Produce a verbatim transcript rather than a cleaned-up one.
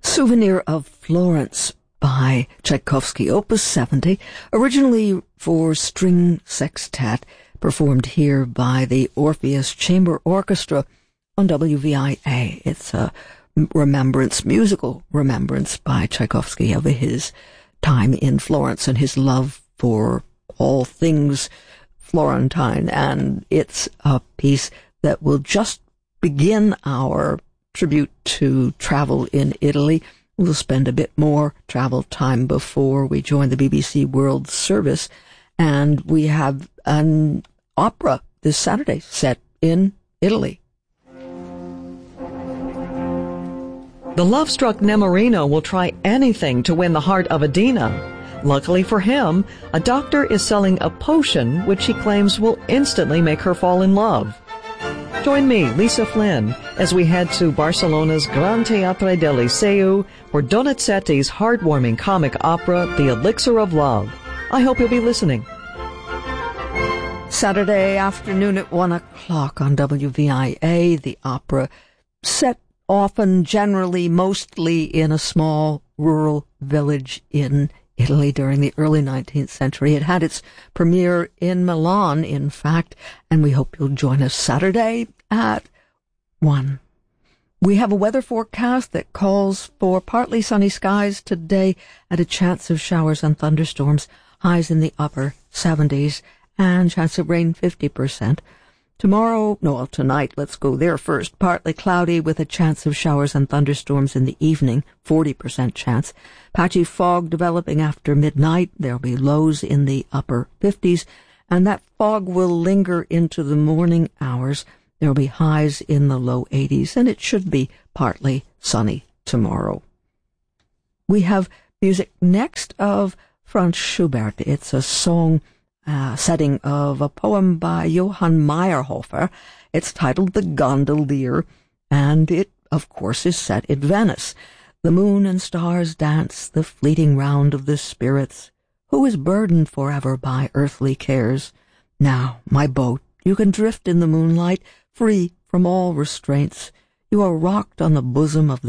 Souvenir of Florence by Tchaikovsky, Opus seventy, originally for string sextet, performed here by the Orpheus Chamber Orchestra on W V I A. It's a remembrance, musical remembrance by Tchaikovsky of his time in Florence and his love for all things Florentine. And it's a piece that will just begin our tribute to travel in Italy. We'll spend a bit more travel time before we join the B B C World Service. And we have an opera this Saturday set in Italy. The love-struck Nemorino will try anything to win the heart of Adina. Luckily for him, a doctor is selling a potion which he claims will instantly make her fall in love. Join me, Lisa Flynn, as we head to Barcelona's Gran Teatre del Liceu for Donizetti's heartwarming comic opera, The Elixir of Love. I hope you'll be listening. Saturday afternoon at one o'clock on W V I A, the opera, set often, generally, mostly in a small rural village in Italy during the early nineteenth century. It had its premiere in Milan, in fact, and we hope you'll join us Saturday at one. We have a weather forecast that calls for partly sunny skies today and a chance of showers and thunderstorms, highs in the upper seventies, and chance of rain fifty percent. Tomorrow, no, well, tonight, let's go there first. Partly cloudy with a chance of showers and thunderstorms in the evening, forty percent chance. Patchy fog developing after midnight. There'll be lows in the upper fifties, and that fog will linger into the morning hours. There'll be highs in the low eighties, and it should be partly sunny tomorrow. We have music next of Franz Schubert. It's a song Uh, setting of a poem by Johann Meyerhofer. It's titled The Gondolier, and it, of course, is set in Venice. The moon and stars dance the fleeting round of the spirits. Who is burdened forever by earthly cares? Now, my boat, you can drift in the moonlight, free from all restraints. You are rocked on the bosom of